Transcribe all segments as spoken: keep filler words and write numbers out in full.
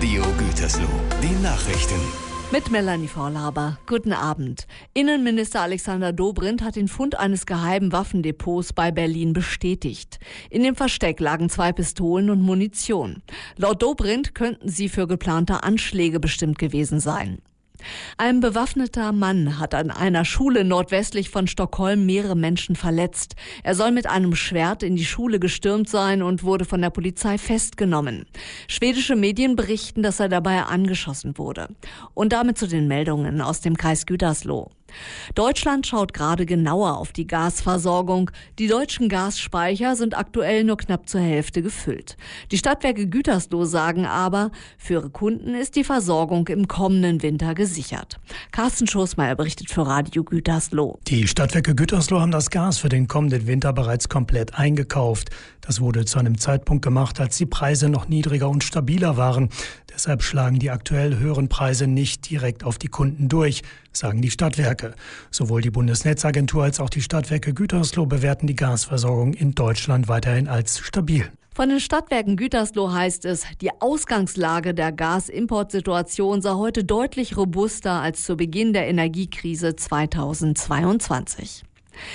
Radio Gütersloh, die Nachrichten. Mit Melanie Vorlaber. Guten Abend. Innenminister Alexander Dobrindt hat den Fund eines geheimen Waffendepots bei Berlin bestätigt. In dem Versteck lagen zwei Pistolen und Munition. Laut Dobrindt könnten sie für geplante Anschläge bestimmt gewesen sein. Ein bewaffneter Mann hat an einer Schule nordwestlich von Stockholm mehrere Menschen verletzt. Er soll mit einem Schwert in die Schule gestürmt sein und wurde von der Polizei festgenommen. Schwedische Medien berichten, dass er dabei angeschossen wurde. Und damit zu den Meldungen aus dem Kreis Gütersloh. Deutschland schaut gerade genauer auf die Gasversorgung. Die deutschen Gasspeicher sind aktuell nur knapp zur Hälfte gefüllt. Die Stadtwerke Gütersloh sagen aber, für ihre Kunden ist die Versorgung im kommenden Winter gesichert. Carsten Schoßmeier berichtet für Radio Gütersloh. Die Stadtwerke Gütersloh haben das Gas für den kommenden Winter bereits komplett eingekauft. Das wurde zu einem Zeitpunkt gemacht, als die Preise noch niedriger und stabiler waren. Deshalb schlagen die aktuell höheren Preise nicht direkt auf die Kunden durch, sagen die Stadtwerke. Sowohl die Bundesnetzagentur als auch die Stadtwerke Gütersloh bewerten die Gasversorgung in Deutschland weiterhin als stabil. Von den Stadtwerken Gütersloh heißt es, die Ausgangslage der Gasimportsituation sei heute deutlich robuster als zu Beginn der Energiekrise zweitausendzweiundzwanzig.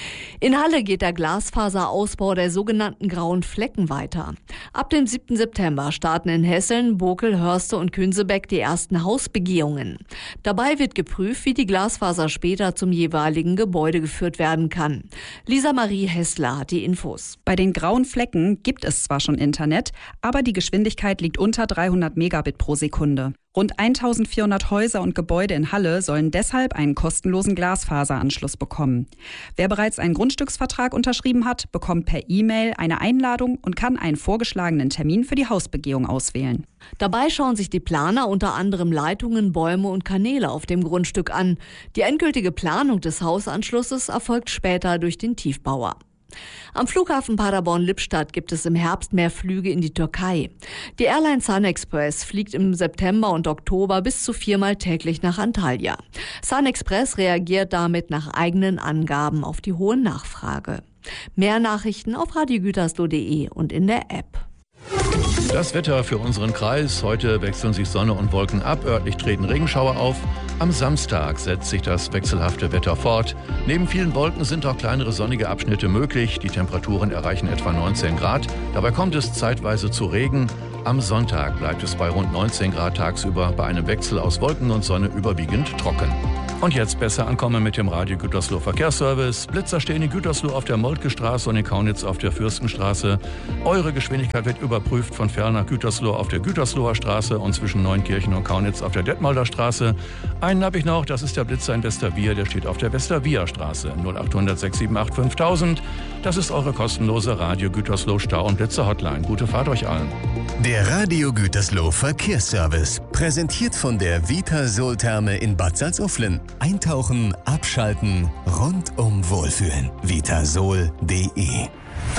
In Halle geht der Glasfaserausbau der sogenannten grauen Flecken weiter. Ab dem siebten September starten in Hesseln, Bokel, Hörste und Künsebeck die ersten Hausbegehungen. Dabei wird geprüft, wie die Glasfaser später zum jeweiligen Gebäude geführt werden kann. Lisa Marie Hessler hat die Infos. Bei den grauen Flecken gibt es zwar schon Internet, aber die Geschwindigkeit liegt unter dreihundert Megabit pro Sekunde. Rund eintausendvierhundert Häuser und Gebäude in Halle sollen deshalb einen kostenlosen Glasfaseranschluss bekommen. Wer bereits einen Grundstücksvertrag unterschrieben hat, bekommt per E-Mail eine Einladung und kann einen vorgeschlagenen Termin für die Hausbegehung auswählen. Dabei schauen sich die Planer unter anderem Leitungen, Bäume und Kanäle auf dem Grundstück an. Die endgültige Planung des Hausanschlusses erfolgt später durch den Tiefbauer. Am Flughafen Paderborn-Lippstadt gibt es im Herbst mehr Flüge in die Türkei. Die Airline Sun Express fliegt im September und Oktober bis zu viermal täglich nach Antalya. Sun Express reagiert damit nach eigenen Angaben auf die hohe Nachfrage. Mehr Nachrichten auf radiogütersloh punkt de und in der App. Das Wetter für unseren Kreis. Heute wechseln sich Sonne und Wolken ab. Örtlich treten Regenschauer auf. Am Samstag setzt sich das wechselhafte Wetter fort. Neben vielen Wolken sind auch kleinere sonnige Abschnitte möglich. Die Temperaturen erreichen etwa neunzehn Grad. Dabei kommt es zeitweise zu Regen. Am Sonntag bleibt es bei rund neunzehn Grad tagsüber, bei einem Wechsel aus Wolken und Sonne überwiegend trocken. Und jetzt besser ankommen mit dem Radio Gütersloh Verkehrsservice. Blitzer stehen in Gütersloh auf der Moltke Straße und in Kaunitz auf der Fürstenstraße. Eure Geschwindigkeit wird überprüft von Ferl nach Gütersloh auf der Gütersloher Straße und zwischen Neunkirchen und Kaunitz auf der Detmolder Straße. Einen habe ich noch, das ist der Blitzer in Westerwier, der steht auf der Westerwier Straße. null acht hundert sechs sieben acht fünftausend. Das ist eure kostenlose Radio Gütersloh Stau- und Blitzer-Hotline. Gute Fahrt euch allen. Der Radio Gütersloh Verkehrsservice, präsentiert von der Vitasol-Therme in Bad Salzuflen. Eintauchen, abschalten, rundum wohlfühlen. vitasol punkt de.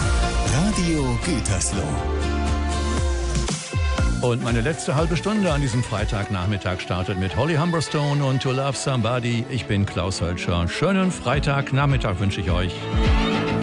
Radio Gütersloh. Und meine letzte halbe Stunde an diesem Freitagnachmittag startet mit Holly Humberstone und To Love Somebody. Ich bin Klaus Hölscher. Schönen Freitagnachmittag wünsche ich euch.